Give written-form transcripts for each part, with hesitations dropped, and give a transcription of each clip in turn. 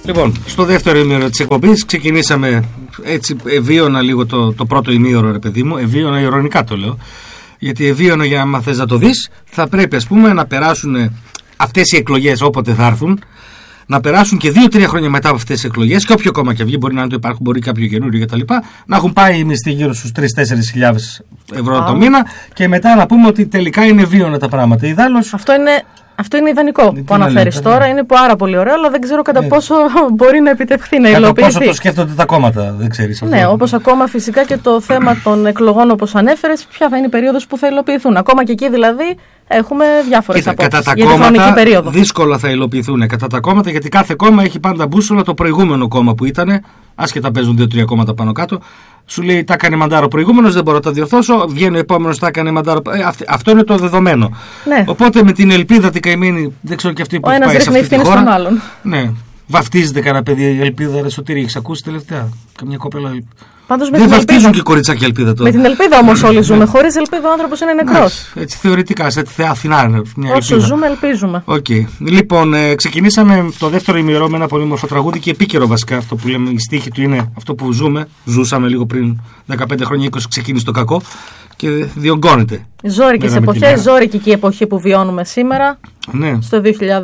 Λοιπόν, στο δεύτερο ημίωρο της εκπομπής ξεκινήσαμε έτσι, ευίωνα λίγο το πρώτο ημίωρο, ρε παιδί μου, ευίωνα ειρωνικά το λέω, γιατί ευίωνα, για να θες να το δεις, θα πρέπει ας πούμε να περάσουν αυτές οι εκλογές όποτε θα έρθουν, να περάσουν και 2-3 χρόνια μετά από αυτές τις εκλογές, και όποιο κόμμα και βγει, μπορεί να είναι το υπάρχουν, μπορεί κάποιο καινούριο κτλ., να έχουν πάει οι μισθοί γύρω στους 3-4 χιλιάδες ευρώ το μήνα, και μετά να πούμε ότι τελικά είναι βίωνα τα πράγματα. Ιδάλλως, αυτό είναι ιδανικό που αναφέρεις τώρα. Είναι πάρα πολύ ωραίο, αλλά δεν ξέρω κατά πόσο μπορεί να επιτευχθεί, να υλοποιηθεί. Κατά πόσο το σκέφτονται τα κόμματα, δεν ξέρεις αυτό. Ναι, όπως ακόμα φυσικά και το θέμα των εκλογών, όπως ανέφερες, ποια θα είναι η περίοδος που θα υλοποιηθούν. Ακόμα και εκεί δηλαδή έχουμε διάφορες απόψεις για τη χρονική περίοδο. Δύσκολα θα υλοποιηθούν κατά τα κόμματα, γιατί κάθε κόμμα έχει πάντα μπούσουλα το προηγούμενο κόμμα που ήταν. Άσχετα παίζουν 2-3 κόμματα πάνω κάτω. Σου λέει τα έκανε μαντάρο προηγούμενος, δεν μπορώ να τα διορθώσω. Βγαίνει ο επόμενος, τα έκανε μαντάρο. Αυτό είναι το δεδομένο. Ναι. Οπότε με την ελπίδα την καημένη, δεν ξέρω και αυτή που έχει πάει σε αυτή τη χώρα. Στον άλλον. Ναι. Βαφτίζεται κανένα παιδί η ελπίδα, ρε Σωτήρη, έχεις ακούσει τελευταία? Καμιά κοπέλα. Πάντως δεν βαφτίζουν και κοριτσάκια ελπίδα τώρα. Με την ελπίδα όμως όλοι ζούμε. Χωρίς ελπίδα ο άνθρωπος είναι νεκρός. Έτσι θεωρητικά, σε Θεά Αθηνά. Όσο ζούμε, ελπίζουμε. Okay. Λοιπόν, ξεκινήσαμε το δεύτερο ημιωρό με ένα πολύ μορφό τραγούδι και επίκαιρο βασικά. Αυτό που λέμε, η στίχη του είναι αυτό που ζούσαμε λίγο πριν 15 χρόνια, 20 ξεκίνησε το κακό και διωγγώνεται. Ζώρικες εποχές, ζώρικη και η εποχή που βιώνουμε σήμερα, ναι. Στο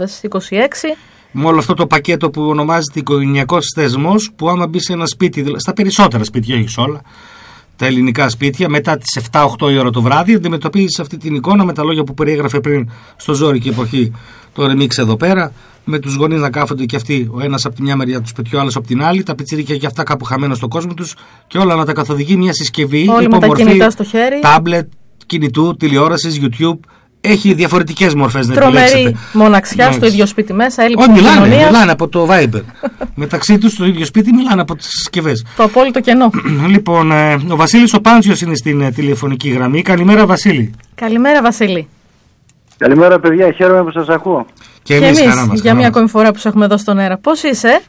2026. Με όλο αυτό το πακέτο που ονομάζεται οικογενειακός θεσμός, που άμα μπει σε ένα σπίτι, στα περισσότερα σπίτια, όχι σε όλα, τα ελληνικά σπίτια, μετά τις 7-8 η ώρα το βράδυ, αντιμετωπίζεις αυτή την εικόνα με τα λόγια που περιέγραφε πριν στο Ζώρικη εποχή το ρεμίξ εδώ πέρα, με τους γονείς να κάθονται και αυτοί, ο ένας από τη μια μεριά του σπιτιού, ο άλλος από την άλλη, τα πιτσιρίκια και αυτά κάπου χαμένα στον κόσμο τους, και όλα να τα καθοδηγεί μια συσκευή, υπομορφή τάμπλετ, κινητού, τηλεόρασης, YouTube. Έχει διαφορετικές μορφές να επιλέξετε. Τρομερή μοναξιά στο ίδιο σπίτι μέσα, έλλειψη επικοινωνίας. Μιλάνε από το Viber. Μεταξύ τους στο ίδιο σπίτι μιλάνε από τις συσκευές. Το απόλυτο κενό. Λοιπόν, ο Βασίλης ο Πάντζιος είναι στην τηλεφωνική γραμμή. Καλημέρα, Βασίλη. Καλημέρα, Βασίλη. Καλημέρα, παιδιά. Χαίρομαι που σας ακούω. Και εμείς για μια ακόμη φορά που σας έχουμε εδώ στον αέρα. Πώς είσαι?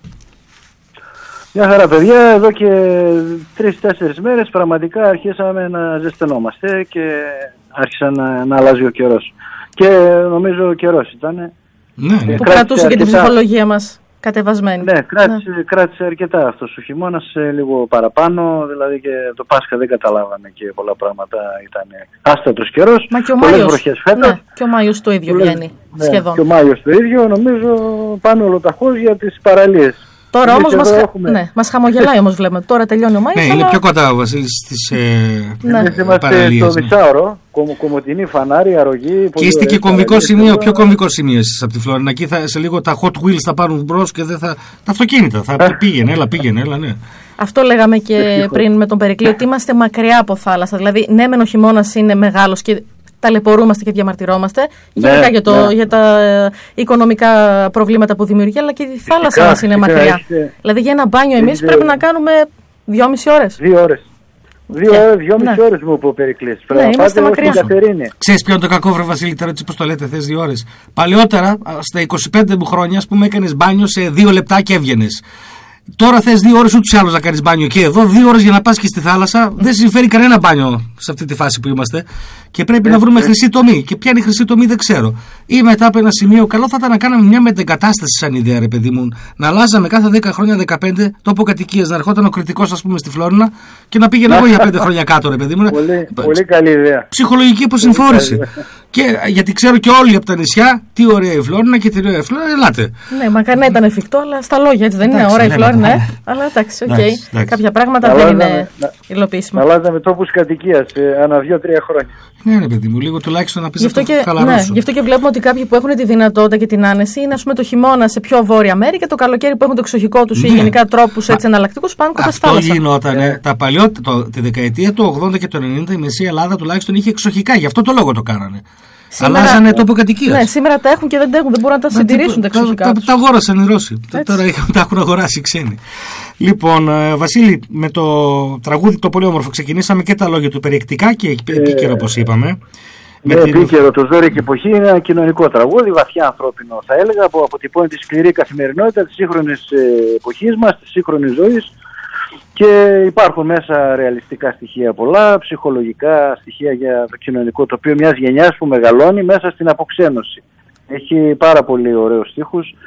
Μια χαρά, παιδιά. Εδώ και 3-4 μέρες πραγματικά αρχίσαμε να ζεσθενόμαστε και άρχισε να αλλάζει ο καιρός. Και νομίζω ο καιρός ήταν. Ναι. Που κρατούσε και την ψυχολογία μας κατεβασμένη. Ναι, κράτησε αρκετά αυτός ο χειμώνας, λίγο παραπάνω. Δηλαδή και το Πάσχα δεν καταλάβαμε και πολλά πράγματα. Ήταν άστατος καιρός. Μα και ο Μάιος. Ναι, και ο Μάιος το ίδιο βγαίνει σχεδόν. Και ο Μάιος το ίδιο. Νομίζω πάνε ολοταχώς για τις παραλίες. Τώρα όμως μας χαμογελάει όμως βλέπουμε. Τώρα τελειώνει ο Μάιος. Ναι, είναι πιο κοντά ο Βασίλης στις είμαστε στο Δυσάωρο, Κομοτηνή, Φανάρι, Αρρωγή. Και είστε και κομβικό σημείο, πιο κομβικό σημείο εσείς από τη Φλόρινα. Εκεί σε λίγο τα Hot Wheels θα πάρουν μπρος και δεν θα. Τα αυτοκίνητα θα πήγαινε, έλα, ναι. Αυτό λέγαμε και πριν με τον Περικλή, ότι είμαστε μακριά από θάλασσα. Δηλαδή, ναι, μεν ο χειμώνας είναι μεγάλος και ταλαιπωρούμαστε και διαμαρτυρόμαστε γενικά για τα οικονομικά προβλήματα που δημιουργεί, αλλά και η θάλασσα μας είναι μακριά. Δηλαδή για ένα μπάνιο εμείς πρέπει να κάνουμε 2,5 ώρες. 2 ώρες. 2,5 ώρες μου είπε ο Περικλής. Ναι, είμαστε μακριά. Ξέρεις ποιο είναι το κακό, βρε Βασίλη, τώρα έτσι πως το λέτε, θες 2 ώρες. Παλαιότερα, στα 25 μου χρόνια, ας πούμε, έκανες μπάνιο σε 2 λεπτά και έβγαινες. Τώρα θες 2 ώρες ούτως ή άλλως να κάνεις μπάνιο, και εδώ 2 ώρες για να πας και στη θάλασσα δεν συμφέρει κανένα μπάνιο σε αυτή τη φάση που είμαστε, και πρέπει να βρούμε χρυσή τομή. Και ποια είναι η χρυσή τομή δεν ξέρω. Ή μετά από ένα σημείο, καλό θα ήταν να κάναμε μια μετεγκατάσταση σαν ιδέα, ρε παιδί μου. Να αλλάζαμε κάθε 10 χρόνια 15 τόπο κατοικίας, να ερχόταν ο κριτικός, ας πούμε, στη Φλόρινα και να πήγαινα εγώ για 5 χρόνια κάτω, ρε παιδί μου. Πολύ καλή ιδέα. Ψυχολογική αποσυμφόρηση. Και γιατί ξέρω και όλοι από τα νησιά τι ωραία η Φλόρινα και τι ωραία η Φλόρινα, ελάτε. Ναι, μακάρι να ήταν εφικτό, αλλά στα λόγια έτσι δεν είναι. Ωραία η Φλόρινα, αλλά εντάξει, οκ. Κάποια πράγματα δεν είναι υλοποιήσιμα. Αλλάζαμε τόπους κατοικίας ανά 2-3 χρόνια. Ναι, ρε παιδί μου, λίγο τουλάχιστον να πεις αυτό χαλαρό σου. Γι' αυτό και βλέπουμε ότι κάποιοι που έχουν τη δυνατότητα και την άνεση είναι, ας πούμε, το χειμώνα σε πιο βόρεια μέρη και το καλοκαίρι που έχουν το εξοχικό τους ή γενικά τρόπους εναλλακτικούς πάνε κοντά στη θάλασσα. Αυτό γινόταν τα παλιότερα, τη δεκαετία του 80 και του 90, η Μεσή Ελλάδα τουλάχιστον είχε εξοχικά, γι' αυτό το λόγο το κάνανε. Αλλάζανε τόπο κατοικίας. Ναι, σήμερα τα έχουν και δεν τα έχουν, δεν μπορούν να τα συντηρήσουν τα εξοχικά. Τα αγόρασαν οι Ρώσοι. Τώρα τα έχουν αγοράσει οι ξένοι. Λοιπόν, Βασίλη, με το τραγούδι το πολύ όμορφο ξεκινήσαμε και τα λόγια του περιεκτικά και επίκαιρο, όπως είπαμε. Επίκαιρο, το Ζώρικη εποχή είναι ένα κοινωνικό τραγούδι, βαθιά ανθρώπινο θα έλεγα, που αποτυπώνει τη σκληρή καθημερινότητα της σύγχρονης εποχής μας, της σύγχρονης ζωής. Και υπάρχουν μέσα ρεαλιστικά στοιχεία πολλά, ψυχολογικά στοιχεία για το κοινωνικό τοπίο μιας γενιάς που μεγαλώνει μέσα στην αποξένωση. Έχει πάρα πολύ ωραίους στίχους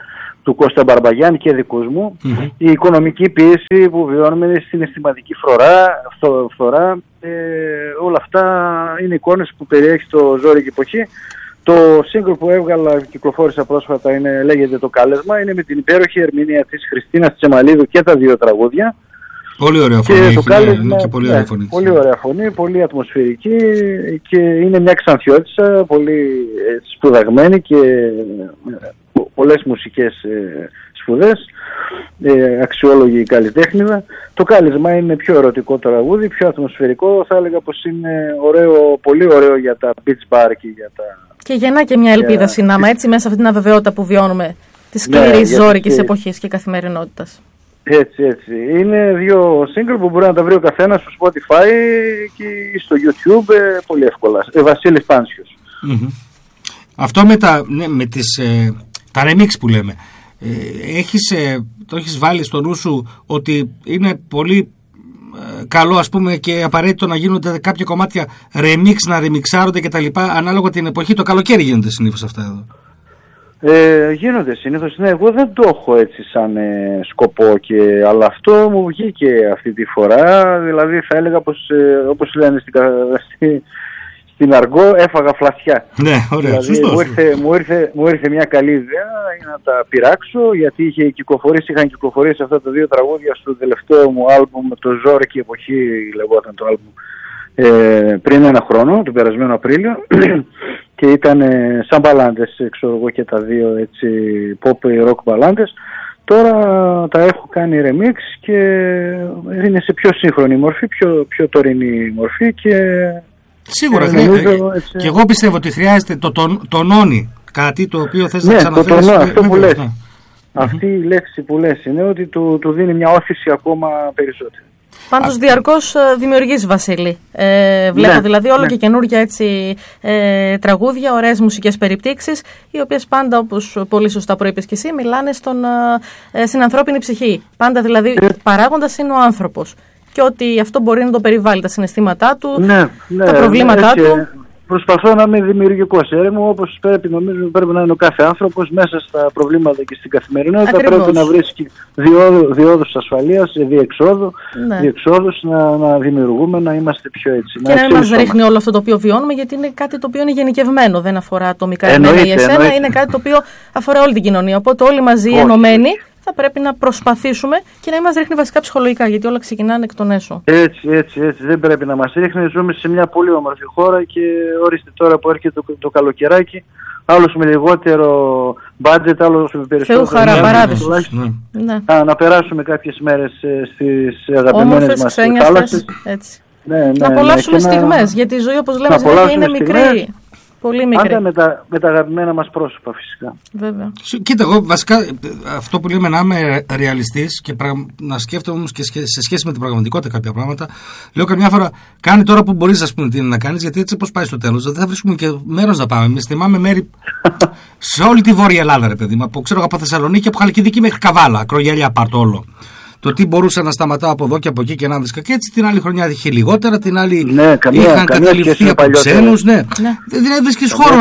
του Κώστα Μπαρμπαγιάν και δικούς μου, η οικονομική πίεση που βιώνουμε, συναισθηματική φθορά, όλα αυτά είναι εικόνες που περιέχει το Ζόρικη εποχή. Το single που έβγαλα, κυκλοφόρησα πρόσφατα, λέγεται «Το Κάλεσμα», είναι με την υπέροχη ερμηνεία της Χριστίνας Τσεμαλίδου και τα δύο τραγούδια. Πολύ ωραία φωνή, και πολύ ωραία φωνή. Πολύ ωραία φωνή, πολύ ατμοσφαιρική και είναι μια ξανθιώτισσα, πολύ σπουδαγμένη και πολλές μουσικές σπουδές, αξιόλογη καλλιτέχνηδα. Το Κάλεσμα είναι πιο ερωτικό τραγούδι, πιο ατμοσφαιρικό, θα έλεγα πως είναι ωραίο, πολύ ωραίο για τα beach bar και για τα... Και γεννά και μια ελπίδα συνάμα, έτσι, μέσα αυτή την αβεβαιότητα που βιώνουμε της σκληρής ζώρικης εποχής και καθημερινότητας. Έτσι. Είναι δύο single που μπορεί να τα βρει ο καθένας στο Spotify και στο YouTube πολύ εύκολα. Βασίλης Πάνσιος. Αυτό με τα remix που λέμε, το έχεις βάλει στο νου σου ότι είναι πολύ καλό, ας πούμε, και απαραίτητο να γίνονται κάποια κομμάτια remix, να remixάρονται και τα λοιπά, ανάλογα την εποχή? Το καλοκαίρι γίνονται συνήθως αυτά εδώ. Γίνονται συνήθως, ναι, εγώ δεν το έχω έτσι σαν σκοπό, αλλά αυτό μου βγήκε αυτή τη φορά. Δηλαδή θα έλεγα πως, όπως λένε στην αργό, έφαγα φλασιά. Ναι, ωραία, δηλαδή, σωστός. μου ήρθε μια καλή ιδέα να τα πειράξω, γιατί είχαν κυκλοφορήσει αυτά τα δύο τραγούδια στο τελευταίο μου άλμπουμ, το Ζόρικη εποχή λεγόταν το άλμπουμ, πριν ένα χρόνο, τον περασμένο Απρίλιο, και ήταν σαν μπαλάντες, ξέρω εγώ, και τα δύο έτσι pop rock μπαλάντες. Τώρα τα έχω κάνει remix και είναι σε πιο σύγχρονη μορφή, πιο τωρινή μορφή και... Σίγουρα, και εγώ πιστεύω ότι χρειάζεται το τονώνει, κάτι το οποίο θες να ξαναφέρεις. Ναι, αυτό που λες. Αυτή η λέξη που λες είναι ότι του δίνει μια όθηση ακόμα περισσότερη. Πάντως διαρκώς δημιουργείς, Βασίλη. Βλέπω δηλαδή όλο και καινούργια έτσι, τραγούδια, ωραίες μουσικές περιπτύξεις, οι οποίες πάντα, όπως πολύ σωστά προείπες και εσύ, μιλάνε στην ανθρώπινη ψυχή. Πάντα δηλαδή παράγοντας είναι ο άνθρωπος. Και ότι αυτό μπορεί να το περιβάλλει, τα συναισθήματά του, τα προβλήματά του. Προσπαθώ να είμαι δημιουργικός έρεμο, όπως νομίζω πρέπει να είναι ο κάθε άνθρωπος μέσα στα προβλήματα και στην καθημερινότητα. Ακριβώς. Πρέπει να βρίσκει διόδους ασφαλείας, διεξόδους να δημιουργούμε, να είμαστε πιο έτσι. Και να μην μας ρίχνει όλο αυτό το οποίο βιώνουμε, γιατί είναι κάτι το οποίο είναι γενικευμένο, δεν αφορά ατομικά εμένα ή εσένα, είναι κάτι το οποίο αφορά όλη την κοινωνία. Οπότε όλοι μαζί ενωμένοι θα πρέπει να προσπαθήσουμε και να μην μας ρίχνει βασικά ψυχολογικά, γιατί όλα ξεκινάνε εκ των έσω. Έτσι. Δεν πρέπει να μας ρίχνει. Ζούμε σε μια πολύ όμορφη χώρα και ορίστε τώρα που έρχεται το καλοκαιράκι, άλλος με λιγότερο budget, άλλος με περισσότερο. Θεού χαρά, παράδεισο. Να περάσουμε κάποιες μέρες στις αγαπημένες μας θάλασσες. Να απολαύσουμε στιγμές, γιατί η ζωή, όπως λέμε, είναι μικρή. Πολύ μικρή. Πάντα με τα αγαπημένα μας πρόσωπα, φυσικά. Βέβαια. Κοίτα, εγώ βασικά αυτό που λέμε, να είμαι ρεαλιστής και να σκέφτομαι όμως και σε σχέση με την πραγματικότητα κάποια πράγματα, λέω καμιά φορά, κάνε τώρα που μπορείς, ας πούμε, τι είναι να κάνεις, γιατί έτσι πώς πάει στο τέλος. Δεν θα βρίσκουμε και μέρος να πάμε. Εμείς θυμάμαι μέρη σε όλη τη Βόρεια Ελλάδα, ρε παιδί μου, από Θεσσαλονίκη, από Χαλκιδική μέχρι Καβάλα, Ακρογιαλιά, πάρτο όλο. Το τι μπορούσα να σταματάω από εδώ και από εκεί και να βρίσκα. Και έτσι την άλλη χρονιά είχε λιγότερα, την άλλη είχαν καταληφθεί από ξένους. Ναι. Δεν βρίσκεις χώρο.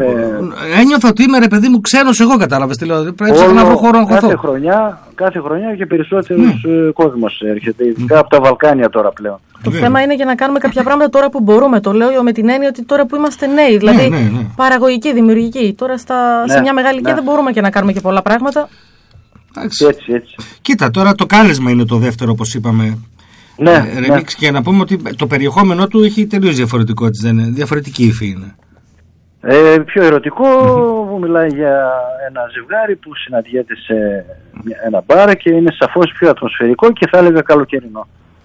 Ένιωθα ότι είμαι, ρε παιδί μου, ξένος εγώ, κατάλαβες τι λέω. Πρέπει να βρω χώρο να χωθώ. Κάθε χρονιά και περισσότερος κόσμος έρχεται, ειδικά από τα Βαλκάνια τώρα πλέον. Το θέμα είναι για να κάνουμε κάποια πράγματα τώρα που μπορούμε. Το λέω με την έννοια ότι τώρα που είμαστε νέοι, δηλαδή παραγωγικοί, δημιουργικοί. Τώρα σε μια μεγάλη ηλικία δεν μπορούμε και να κάνουμε και πολλά πράγματα. Έτσι. Κοίτα, τώρα το Κάλεσμα είναι το δεύτερο, όπως είπαμε, remix, και να πούμε ότι το περιεχόμενό του έχει τελείως διαφορετικό, έτσι δεν είναι? Διαφορετική υφή είναι. Πιο ερωτικό, που μιλάει για ένα ζευγάρι που συναντιέται σε ένα μπαρ και είναι σαφώς πιο ατμοσφαιρικό και θα έλεγα καλοκαιρινό.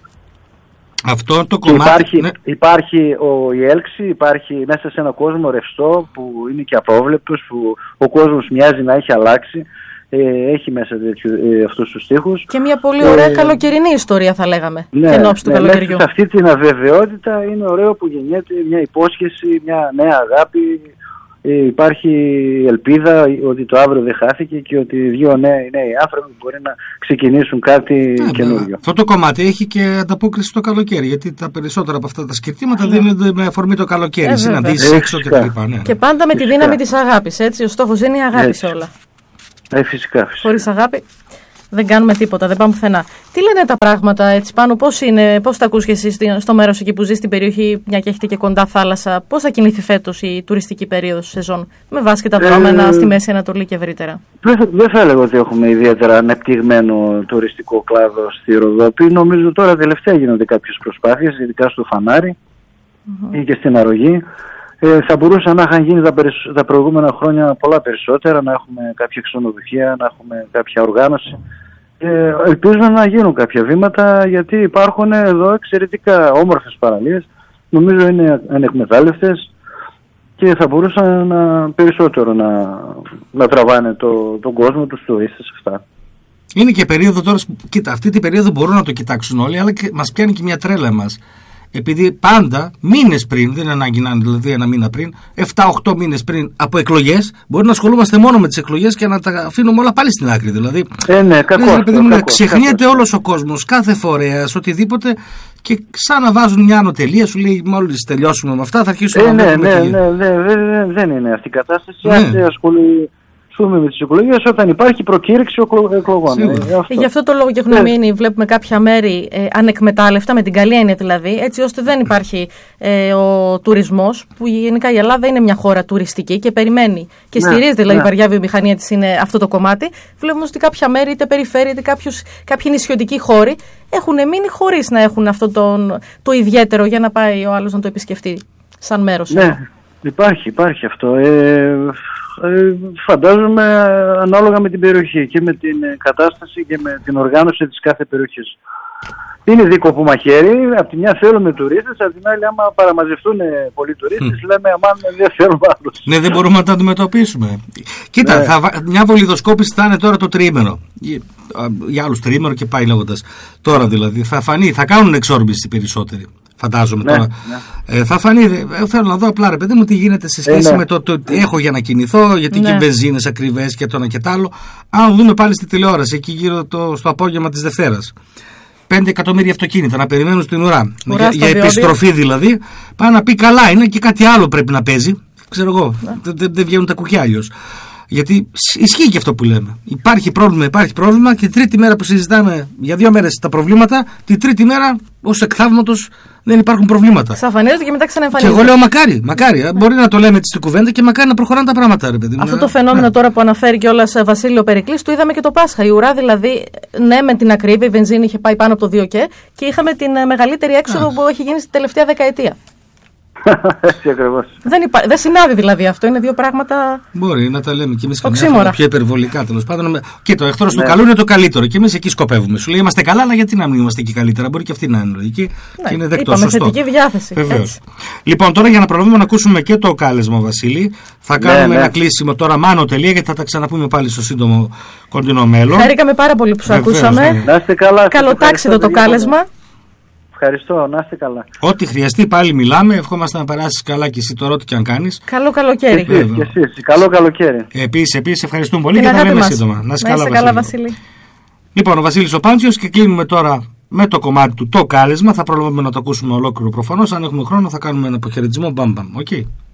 Αυτό το κομμάτι... Υπάρχει η έλξη, υπάρχει μέσα σε ένα κόσμο ρευστό που είναι και απρόβλεπτος, που ο κόσμος μοιάζει να έχει αλλάξει. Έχει μέσα αυτούς τους στίχους. Και μια πολύ ωραία καλοκαιρινή ιστορία, θα λέγαμε. Του καλοκαιριού. Μέσα σε αυτή την αβεβαιότητα είναι ωραίο που γεννιέται μια υπόσχεση, μια νέα αγάπη. Υπάρχει ελπίδα ότι το αύριο δεν χάθηκε και ότι δύο νέοι άνθρωποι μπορεί να ξεκινήσουν κάτι καινούριο. Αυτό το κομμάτι έχει και ανταπόκριση στο καλοκαίρι, γιατί τα περισσότερα από αυτά τα σκεπτήματα δίνονται με αφορμή το καλοκαίρι, συναντήσεις έξω κτλ. Και πάντα με τη δύναμη της αγάπης, έτσι. Ο στόχος είναι η αγάπη σε όλα. Φυσικά. Χωρίς αγάπη δεν κάνουμε τίποτα, δεν πάμε πουθενά. Τι λένε τα πράγματα έτσι πάνω, πώς τα ακούς και εσείς στο μέρος εκεί που ζεις στην περιοχή, μια και έχετε και κοντά θάλασσα, πώς θα κινηθεί φέτος η τουριστική περίοδος σεζόν, με βάση και τα δρόμενα στη Μέση Ανατολή και ευρύτερα? Δεν θα έλεγα ότι έχουμε ιδιαίτερα ανεπτυγμένο τουριστικό κλάδο στη Ροδόπη. Νομίζω τώρα τελευταία γίνονται κάποιες προσπάθειες, ειδικά στο Φανάρι ή και στην Αρρωγή. Θα μπορούσαν να είχαν γίνει τα προηγούμενα χρόνια πολλά περισσότερα, να έχουμε κάποια ξενοδοχεία, να έχουμε κάποια οργάνωση. Ελπίζω να γίνουν κάποια βήματα, γιατί υπάρχουν εδώ εξαιρετικά όμορφες παραλίες, νομίζω είναι ανεκμετάλλευτες και θα μπορούσαν περισσότερο να τραβάνε τον κόσμο, τους τουρίστες αυτά. Είναι και περίοδο τώρα, κοίτα, αυτή την περίοδο μπορούν να το κοιτάξουν όλοι, αλλά μας πιάνει και μια τρέλα εμάς. Επειδή πάντα μήνες πριν, δεν είναι ανάγκη να είναι δηλαδή ένα μήνα πριν, 7-8 μήνες πριν από εκλογές, μπορεί να ασχολούμαστε μόνο με τις εκλογές και να τα αφήνουμε όλα πάλι στην άκρη. Δηλαδή, ξεχνιέται όλος ο κόσμος, κάθε φορέας, οτιδήποτε, και σαν να βάζουν μια ανωτελεία, σου λέει μόλις τελειώσουμε με αυτά θα αρχίσουμε να βλέπουμε. Δεν είναι αυτή η κατάσταση. Με τις εκλογές όταν υπάρχει προκήρυξη εκλογών. Γι' αυτό το λόγο και έχουν μείνει, βλέπουμε κάποια μέρη ανεκμετάλλευτα, με την καλή έννοια δηλαδή, έτσι ώστε δεν υπάρχει ο τουρισμός, που γενικά η Ελλάδα είναι μια χώρα τουριστική και περιμένει και στηρίζεται, δηλαδή η βαριά βιομηχανία της είναι αυτό το κομμάτι. Βλέπουμε ότι κάποια μέρη, είτε περιφέρεια, είτε κάποιοι νησιωτικοί χώροι έχουν μείνει χωρίς να έχουν αυτό το ιδιαίτερο για να πάει ο άλλος να το επισκεφτεί σαν μέρος. Ναι, υπάρχει αυτό. Φαντάζομαι ανάλογα με την περιοχή και με την κατάσταση και με την οργάνωση της κάθε περιοχής. Είναι δίκοπο μαχαίρι, από τη μια θέλουμε τουρίστες, από την άλλη άμα παραμαζευτούν πολλοί τουρίστες λέμε αμάν δεν θέλουμε άλλους. Ναι, δεν μπορούμε να τα αντιμετωπίσουμε. Κοίτα, μια βολιδοσκόπηση θα είναι τώρα το τριήμερο. Για άλλους τριήμερο και πάει λέγοντας. Τώρα δηλαδή θα φανεί, θα κάνουν εξόρμηση περισσότεροι. Φαντάζομαι τώρα. Θα φανεί. Θέλω να δω απλά, ρε παιδί μου, τι γίνεται σε σχέση με το έχω για να κινηθώ, γιατί και βενζίνες ακριβές και το ένα και το άλλο. Αν δούμε πάλι στη τηλεόραση, εκεί γύρω στο απόγευμα της Δευτέρας, 5 εκατομμύρια αυτοκίνητα να περιμένουν στην ουρά. Για επιστροφή δηλαδή. Πάει να πει καλά είναι και κάτι άλλο πρέπει να παίζει. Ξέρω εγώ. Δεν βγαίνουν τα κουκιά αλλιώς. Γιατί ισχύει και αυτό που λέμε. Υπάρχει πρόβλημα και την τρίτη μέρα που συζητάμε για 2 μέρες τα προβλήματα, την τρίτη μέρα ως εκθαύματος δεν υπάρχουν προβλήματα. Ξαφανίζονται και μετά ξαναεμφανίζονται. Και εγώ λέω μακάρι. Μπορεί να το λέμε στην κουβέντα και μακάρι να προχωράνε τα πράγματα, ρε παιδί μου. Αυτό το φαινόμενο τώρα που αναφέρει κιόλας Βασίλειο Περικλής, το είδαμε και το Πάσχα. Η ουρά δηλαδή, ναι, με την ακρίβεια, η βενζίνη είχε πάει πάνω από το 2 και είχαμε την μεγαλύτερη έξοδο που έχει γίνει στην τελευταία δεκαετία. Έτσι ακριβώς. Δεν συνάδει δηλαδή αυτό, είναι δύο πράγματα. Μπορεί να τα λέμε κι εμείς καμιά πιο υπερβολικά τέλος πάντων. Και το εχθρός του καλού είναι το καλύτερο. Και εμείς εκεί σκοπεύουμε. Σου λέει είμαστε καλά, αλλά γιατί να μην είμαστε εκεί καλύτερα? Μπορεί και αυτή να είναι λογική. Και είναι δεκτό. Είπαμε θετική διάθεση. Βεβαίως. Λοιπόν, τώρα για να προλάβουμε να ακούσουμε και το κάλεσμα, Βασίλη, θα κάνουμε ένα κλείσιμο τώρα μάνο τελεία, γιατί θα τα ξαναπούμε πάλι στο σύντομο κοντινό μέλλον. Χάρηκαμε πάρα πολύ που σας ακούσαμε. Να είστε καλά. Καλοτάξιδο το κάλεσμα. Ευχαριστώ, να είστε καλά. Ό,τι χρειαστεί πάλι μιλάμε. Ευχόμαστε να περάσεις καλά και εσύ τώρα, ό,τι και αν κάνεις. Καλό καλοκαίρι. Και εσείς. Καλό καλοκαίρι. Επίσης, ευχαριστούμε πολύ και θα λέμε σύντομα. Να είσαι καλά, Βασίλη. Λοιπόν, ο Βασίλης ο Πάντζιος, και κλείνουμε τώρα με το κομμάτι του το κάλεσμα. Θα προλάβουμε να το ακούσουμε ολόκληρο προφανώς. Αν έχουμε χρόνο, θα κάνουμε ένα αποχαιρετισμό. Μπαμ. Okay.